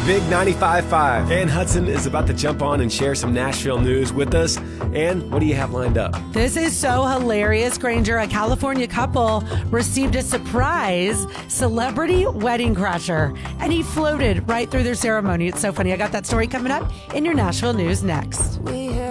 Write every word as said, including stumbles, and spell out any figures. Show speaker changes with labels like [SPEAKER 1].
[SPEAKER 1] Big ninety-five point five. Ann Hudson is about to jump on and share some Nashville news with us. Ann, what do you have lined up?
[SPEAKER 2] This is so hilarious, Granger. A California couple received a surprise celebrity wedding crasher, and he floated right through their ceremony. It's so funny. I got that story coming up in your Nashville news next.
[SPEAKER 3] We